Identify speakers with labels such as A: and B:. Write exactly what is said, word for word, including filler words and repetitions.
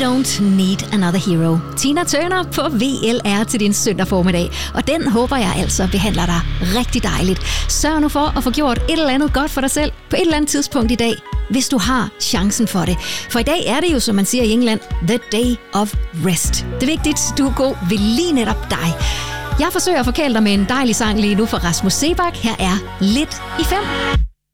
A: Don't Need Another Hero. Tina Turner på V L R til din søndag formiddag. Og den håber jeg altså behandler dig rigtig dejligt. Sørg nu for at få gjort et eller andet godt for dig selv på et eller andet tidspunkt i dag, hvis du har chancen for det. For i dag er det jo, som man siger i England, the day of rest. Det er vigtigt, du er god ved lige netop dig. Jeg forsøger at forkæle dig med en dejlig sang lige nu fra Rasmus Seebach. Her er Lidt i fem.